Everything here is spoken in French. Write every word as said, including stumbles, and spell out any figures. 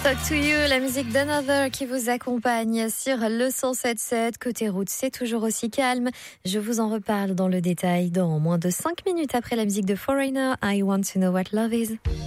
Talk to You, la musique d'Another qui vous accompagne sur le cent sept sept. Côté route, c'est toujours aussi calme. Je vous en reparle dans le détail dans moins de cinq minutes après la musique de Foreigner, I Want to Know What Love Is.